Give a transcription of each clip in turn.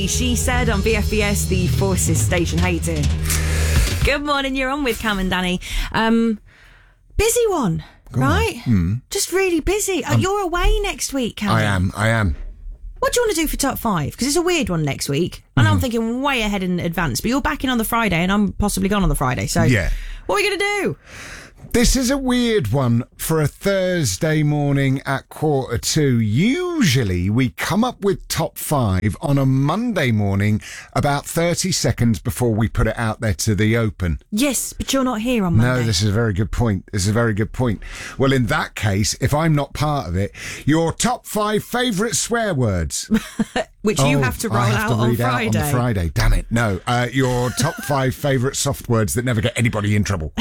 She said on BFBS, the Forces station. How you doing? Good morning, you're on with Cam and Danny. Busy one, right? Just really busy. You're away next week, Cam. I am. What do you want to do for top 5? Because it's a weird one next week. And I'm thinking way ahead in advance. But you're back in on the Friday and I'm possibly gone on the Friday. So Yeah. What are we going to do? This is a weird one for a Thursday morning at 1:45. Usually we come up with top 5 on a Monday morning about 30 seconds before we put it out there to the open. Yes, but you're not here on Monday. No, this is a very good point. Well, in that case, if I'm not part of it, your top 5 favourite swear words. Which you have to roll out on Friday. On Friday. Damn it. No. Your top 5 favourite soft words that never get anybody in trouble.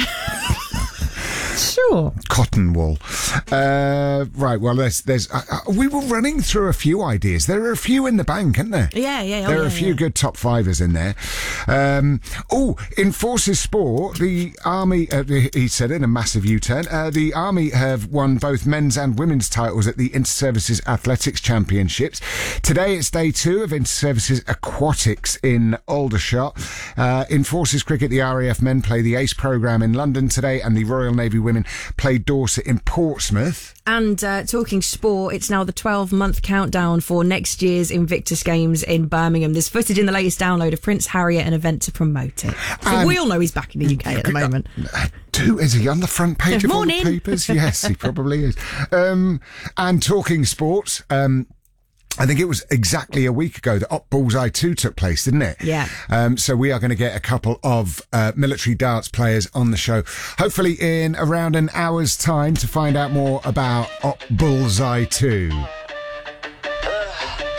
Sure. Cotton wool. Right, well, there's we were running through a few ideas. There are a few in the bank, aren't there? Yeah. There are a few good top 5ers in there. In Forces Sport, the Army, he said in a massive U-turn, the Army have won both men's and women's titles at the Inter-Services Athletics Championships. Today it's day 2 of Inter-Services Aquatics in Aldershot. In Forces Cricket, the RAF men play the ACE programme in London today, and the Royal Navy women play Dorset in Portsmouth. And talking sport, it's now the 12-month countdown for next year's Invictus Games in Birmingham. There's footage in the latest download of Prince Harry at an event to promote it. So we all know he's back in the UK at the moment. Is he on the front page of all the papers? Yes, he probably is. And talking sports, I think it was exactly a week ago that Op Bullseye 2 took place, didn't it? Yeah. So we are going to get a couple of military darts players on the show, hopefully in around an hour's time, to find out more about Op Bullseye 2.